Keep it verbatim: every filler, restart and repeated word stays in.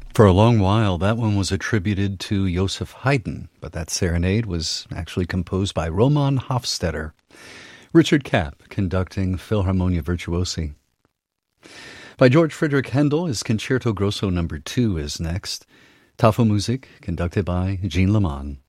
For a long while, that one was attributed to Joseph Haydn, but that serenade was actually composed by Roman Hofstetter. Richard Kapp conducting Philharmonia Virtuosi. By George Friedrich Handel, his Concerto Grosso number two is next. Tafelmusik, conducted by Jean Leman.